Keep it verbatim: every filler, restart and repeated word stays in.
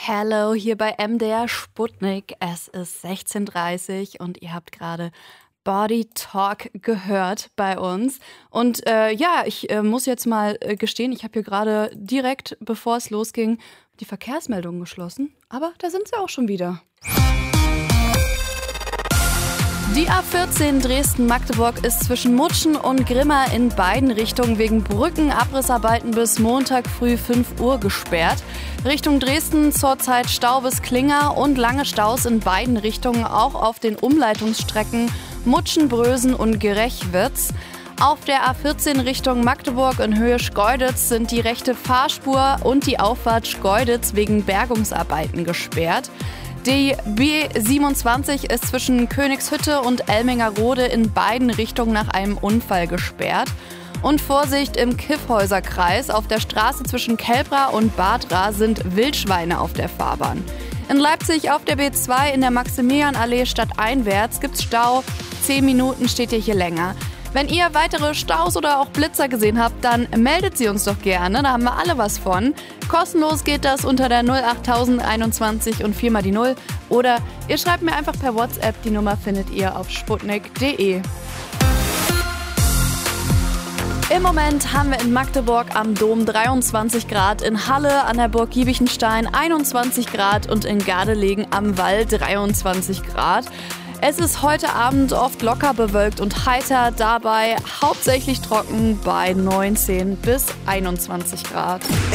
Hallo, hier bei M D R Sputnik. Es ist sechzehn Uhr dreißig und ihr habt gerade Body Talk gehört bei uns. Und äh, ja, ich äh, muss jetzt mal äh, gestehen, ich habe hier gerade direkt, bevor es losging, die Verkehrsmeldungen geschlossen. Aber da sind sie auch schon wieder. Die A vierzehn Dresden-Magdeburg ist zwischen Mutschen und Grimma in beiden Richtungen wegen Brückenabrissarbeiten bis Montag früh fünf Uhr gesperrt. Richtung Dresden zurzeit Stau bis Klinger und lange Staus in beiden Richtungen, auch auf den Umleitungsstrecken Mutschen-Brösen und Gerechwitz. Auf der A vierzehn Richtung Magdeburg in Höhe Schkeuditz sind die rechte Fahrspur und die Auffahrt Schkeuditz wegen Bergungsarbeiten gesperrt. Die B siebenundzwanzig ist zwischen Königshütte und Elmingerode in beiden Richtungen nach einem Unfall gesperrt. Und Vorsicht im Kyffhäuserkreis, auf der Straße zwischen Kelbra und Badra sind Wildschweine auf der Fahrbahn. In Leipzig auf der B zwei in der Maximilianallee stadteinwärts gibt's Stau. Zehn Minuten steht ihr hier länger. Wenn ihr weitere Staus oder auch Blitzer gesehen habt, dann meldet sie uns doch gerne, da haben wir alle was von. Kostenlos geht das unter der null acht null eins eins und vier mal die null. Oder ihr schreibt mir einfach per WhatsApp, die Nummer findet ihr auf sputnik punkt de. Im Moment haben wir in Magdeburg am Dom dreiundzwanzig Grad, in Halle an der Burg Giebichenstein einundzwanzig Grad und in Gardelegen am Wall dreiundzwanzig Grad. Es ist heute Abend oft locker bewölkt und heiter, dabei hauptsächlich trocken bei neunzehn bis einundzwanzig Grad.